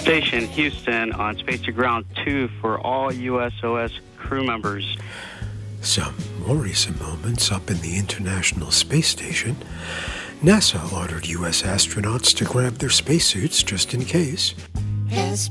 Station Houston on Space to Ground 2 for all USOS crew members. Some more recent moments up in the International Space Station. NASA ordered U.S. astronauts to grab their spacesuits just in case.